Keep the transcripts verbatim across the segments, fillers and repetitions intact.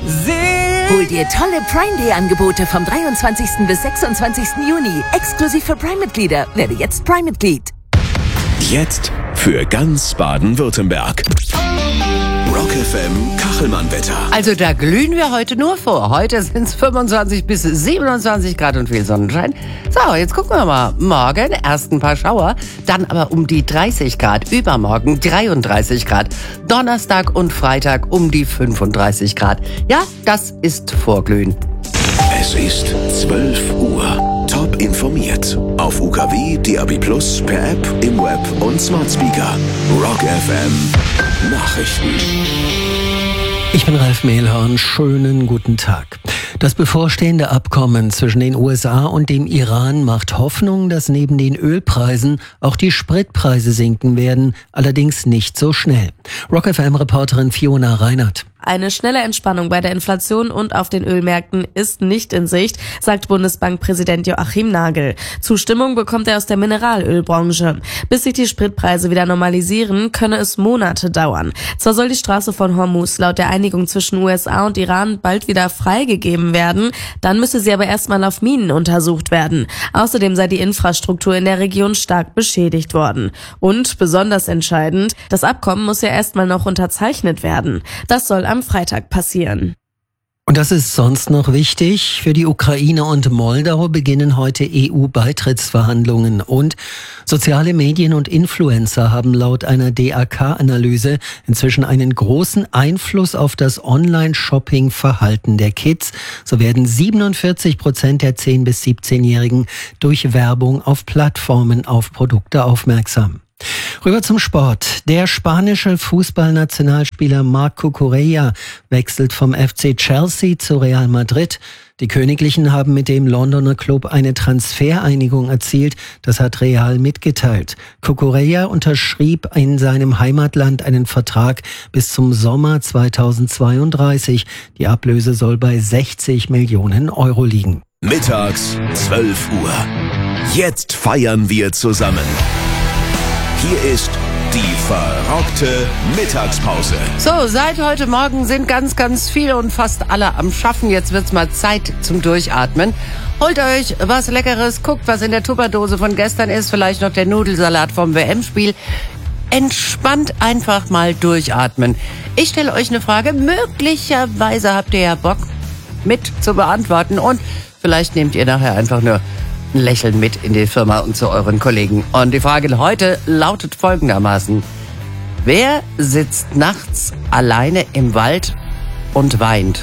Hol dir tolle Prime Day Angebote vom dreiundzwanzigsten bis sechsundzwanzigsten Juni. Exklusiv für Prime-Mitglieder. Werde jetzt Prime-Mitglied. Jetzt für ganz Baden-Württemberg. Rock F M Kachelmann-Wetter. Also da glühen wir heute nur vor. Heute sind es fünfundzwanzig bis siebenundzwanzig Grad und viel Sonnenschein. So, jetzt gucken wir mal. Morgen erst ein paar Schauer, dann aber um die dreißig Grad. Übermorgen dreiunddreißig Grad. Donnerstag und Freitag um die fünfunddreißig Grad. Ja, das ist Vorglühen. Es ist zwölf Uhr. Top informiert. Auf U K W, D A B plus, per App, im Web und Smart Speaker. Rock F M Nachrichten. Ich bin Ralf Mehlhorn. Schönen guten Tag. Das bevorstehende Abkommen zwischen den U S A und dem Iran macht Hoffnung, dass neben den Ölpreisen auch die Spritpreise sinken werden, allerdings nicht so schnell. Rock F M-Reporterin Fiona Reinhardt. Eine schnelle Entspannung bei der Inflation und auf den Ölmärkten ist nicht in Sicht, sagt Bundesbankpräsident Joachim Nagel. Zustimmung bekommt er aus der Mineralölbranche. Bis sich die Spritpreise wieder normalisieren, könne es Monate dauern. Zwar soll die Straße von Hormuz laut der Einigung zwischen U S A und Iran bald wieder freigegeben werden, dann müsse sie aber erstmal auf Minen untersucht werden. Außerdem sei die Infrastruktur in der Region stark beschädigt worden. Und besonders entscheidend, das Abkommen muss ja erstmal noch unterzeichnet werden. Das soll am Freitag passieren. Und das ist sonst noch wichtig. Für die Ukraine und Moldau beginnen heute E U-Beitrittsverhandlungen. Und soziale Medien und Influencer haben laut einer D A K-Analyse inzwischen einen großen Einfluss auf das Online-Shopping-Verhalten der Kids. So werden siebenundvierzig Prozent der zehn- bis siebzehnjährigen durch Werbung auf Plattformen auf Produkte aufmerksam. Rüber zum Sport. Der spanische Fußballnationalspieler Marc Cucurella wechselt vom F C Chelsea zu Real Madrid. Die Königlichen haben mit dem Londoner Club eine Transfereinigung erzielt. Das hat Real mitgeteilt. Cucurella unterschrieb in seinem Heimatland einen Vertrag bis zum Sommer zweitausendzweiunddreißig. Die Ablöse soll bei sechzig Millionen Euro liegen. Mittags zwölf Uhr. Jetzt feiern wir zusammen. Hier ist die verrockte Mittagspause. So, seit heute Morgen sind ganz, ganz viele und fast alle am Schaffen. Jetzt wird's mal Zeit zum Durchatmen. Holt euch was Leckeres, guckt, was in der Tupperdose von gestern ist. Vielleicht noch der Nudelsalat vom W M-Spiel. Entspannt einfach mal durchatmen. Ich stelle euch eine Frage. Möglicherweise habt ihr ja Bock, mit zu beantworten. Und vielleicht nehmt ihr nachher einfach nur ein Lächeln mit in die Firma und zu euren Kollegen. Und die Frage heute lautet folgendermaßen: Wer sitzt nachts alleine im Wald und weint?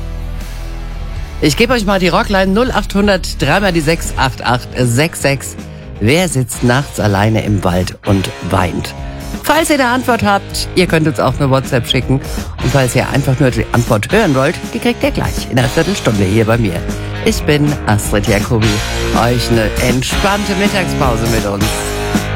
Ich gebe euch mal die Rockline null acht hundert, dreimal die sechs acht acht sechs sechs. Wer sitzt nachts alleine im Wald und weint? Falls ihr eine Antwort habt, ihr könnt uns auch eine WhatsApp schicken. Und falls ihr einfach nur die Antwort hören wollt, die kriegt ihr gleich in einer Viertelstunde hier bei mir. Ich bin Astrid Jacobi. Euch eine entspannte Mittagspause mit uns.